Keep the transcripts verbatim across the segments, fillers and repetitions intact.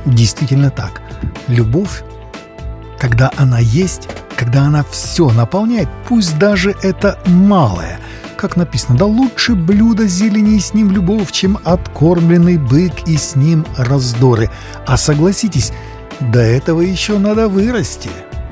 действительно так. Любовь, когда она есть, когда она все наполняет, пусть даже это малое, как написано, да лучше блюдо зелени и с ним любовь, чем откормленный бык и с ним раздоры. А согласитесь, до этого еще надо вырасти.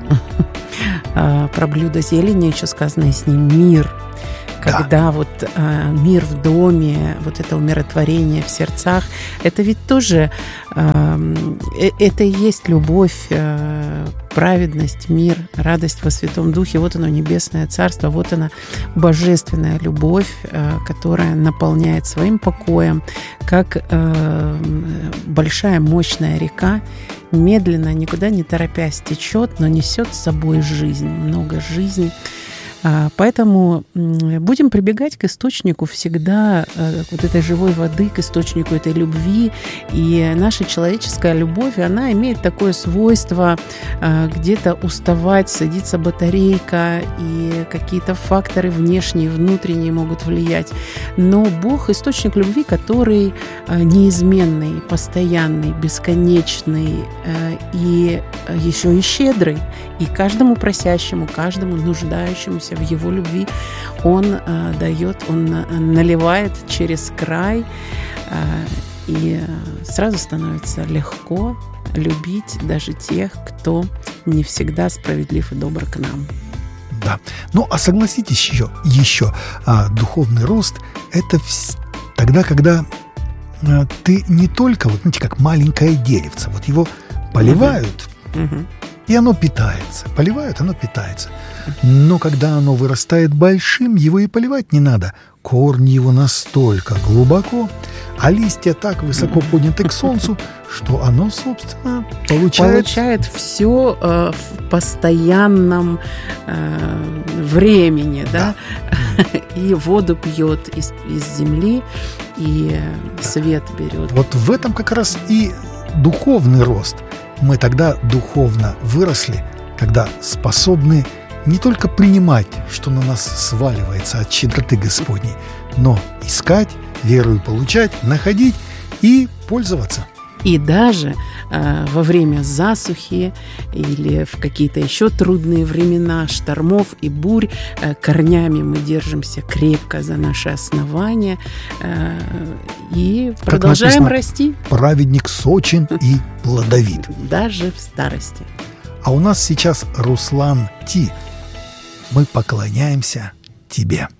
Про блюдо зелени еще сказано, и с ним мир. Когда да. вот э, мир в доме, вот это умиротворение в сердцах, это ведь тоже, э, это и есть любовь, э, праведность, мир, радость во Святом Духе. Вот оно, небесное царство, вот она, божественная любовь, э, которая наполняет своим покоем, как э, большая мощная река, медленно, никуда не торопясь течет, но несет с собой жизнь, много жизни. Поэтому будем прибегать к источнику всегда, вот этой живой воды, к источнику этой любви. И наша человеческая любовь, она имеет такое свойство где-то уставать, садится батарейка, и какие-то факторы внешние, внутренние могут влиять. Но Бог — источник любви, который неизменный, постоянный, бесконечный и еще и щедрый. И каждому просящему, каждому нуждающемуся в Его любви Он э, дает, Он наливает через край, э, и сразу становится легко любить даже тех, кто не всегда справедлив и добр к нам. Да. Ну, а согласитесь еще, еще а, духовный рост – это вс- тогда, когда а, ты не только, вот знаете, как маленькое деревце, вот его поливают, Uh-huh. и оно питается. Поливают, оно питается. Но когда оно вырастает большим, его и поливать не надо. Корни его настолько глубоко, а листья так высоко подняты к солнцу, что оно, собственно, получает... Получает все э, в постоянном э, времени, да? да? И воду пьет из, из земли, и да. свет берет. Вот в этом как раз и духовный рост. Мы тогда духовно выросли, когда способны не только принимать, что на нас сваливается от щедроты Господней, но искать, верою получать, находить и пользоваться. И даже э, во время засухи или в какие-то еще трудные времена штормов и бурь э, корнями мы держимся крепко за наши основания э, и как продолжаем написано, расти. Праведник сочен и плодовит. Даже в старости. А у нас сейчас Руслан Ти. Мы поклоняемся тебе.